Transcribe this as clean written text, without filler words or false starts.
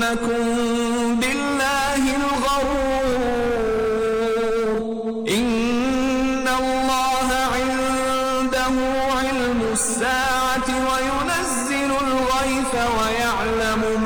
يغرنكم بالله الغرور إن الله عنده علم الساعة وينزل الغيث ويعلم